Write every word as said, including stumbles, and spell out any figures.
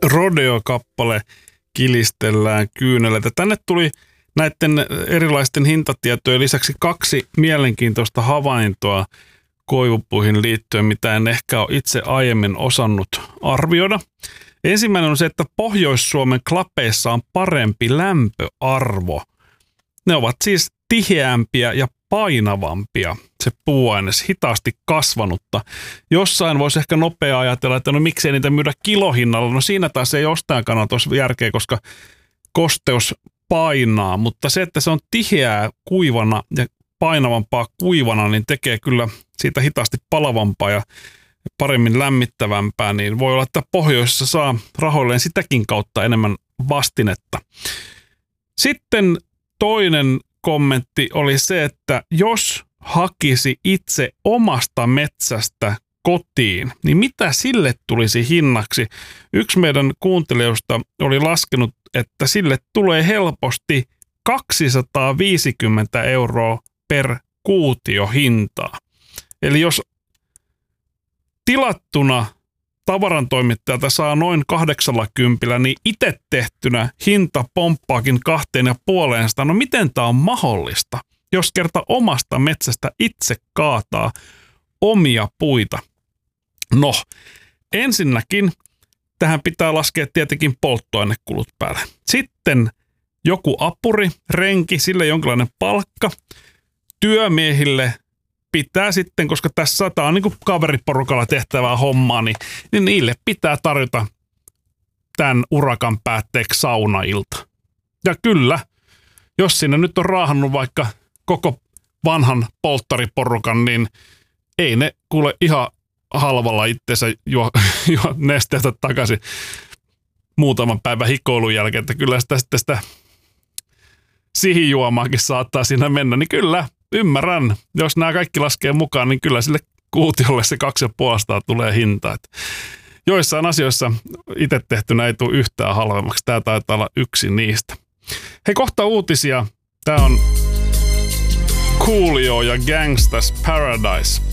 Rodeo-kappale Kilistellään kyyneleitä. Tänne tuli näiden erilaisten hintatietojen lisäksi kaksi mielenkiintoista havaintoa koivupuihin liittyen, mitä en ehkä ole itse aiemmin osannut arvioida. Ensimmäinen on se, että Pohjois-Suomen klapeissa on parempi lämpöarvo. Ne ovat siis tiheämpiä ja painavampia, se puuaines, hitaasti kasvanutta. Jossain voisi ehkä nopea ajatella, että no miksei niitä myydä kilohinnalla. No siinä taas ei ostajan kannalta olisi järkeä, koska kosteus painaa, mutta se, että se on tiheää kuivana ja painavampaa kuivana, niin tekee kyllä siitä hitaasti palavampaa ja paremmin lämmittävämpää, niin voi olla, että pohjoisessa saa rahoilleen sitäkin kautta enemmän vastinetta. Sitten toinen kommentti oli se, että jos hakisi itse omasta metsästä kotiin, niin mitä sille tulisi hinnaksi? Yksi meidän kuuntelijoista oli laskenut, että sille tulee helposti kaksisataaviisikymmentä euroa per kuutio hintaa. Eli jos tilattuna tavarantoimittajalta saa noin kahdeksalla niin itse tehtynä hinta pomppaakin kahteen ja puoleen sitä. No miten tämä on mahdollista, jos kerta omasta metsästä itse kaataa omia puita? No, ensinnäkin tähän pitää laskea tietenkin polttoainekulut päälle. Sitten joku apuri, renki, sille jonkinlainen palkka. Työmiehille pitää sitten, koska tässä tämä on niin kuin kaveriporukalla tehtävää hommaa, niin, niin niille pitää tarjota tämän urakan päätteeksi saunailta. Ja kyllä, jos sinne nyt on raahannut vaikka koko vanhan polttariporukan, niin ei ne kuule ihan halvalla itseensä juo, juo nesteestä takaisin muutaman päivän hikoilun jälkeen, että kyllä sitä sitten sitä sihijuomaakin saattaa siinä mennä, niin kyllä, ymmärrän. Jos nämä kaikki laskee mukaan, niin kyllä sille kuutiolle se kaksi ja puolestaan tulee hinta. Että joissain asioissa itse tehtynä ei tule yhtään halvemmaksi. Tämä taitaa olla yksi niistä. Hei, kohta uutisia. Tämä on Coolio ja Gangsta's Paradise.